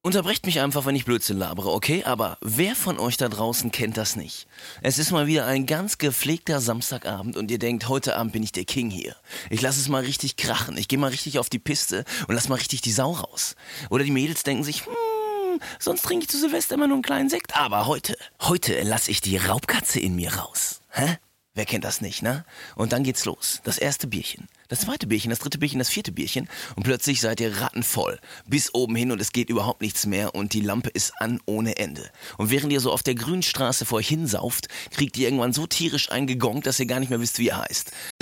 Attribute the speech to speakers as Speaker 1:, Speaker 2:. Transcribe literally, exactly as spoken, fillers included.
Speaker 1: Unterbrecht mich einfach, wenn ich Blödsinn labere, okay? Aber wer von euch da draußen kennt das nicht? Es ist mal wieder ein ganz gepflegter Samstagabend und ihr denkt, heute Abend bin ich der King hier. Ich lasse es mal richtig krachen, ich gehe mal richtig auf die Piste und lass mal richtig die Sau raus. Oder die Mädels denken sich, hm, sonst trinke ich zu Silvester immer nur einen kleinen Sekt. Aber heute, heute lasse ich die Raubkatze in mir raus. Hä? Wer kennt das nicht, ne? Und dann geht's los. Das erste Bierchen, das zweite Bierchen, das dritte Bierchen, das vierte Bierchen und plötzlich seid ihr rattenvoll. Bis oben hin und es geht überhaupt nichts mehr und die Lampe ist an ohne Ende. Und während ihr so auf der Grünstraße vor euch hinsauft, kriegt ihr irgendwann so tierisch eingegongt, dass ihr gar nicht mehr wisst, wie ihr heißt.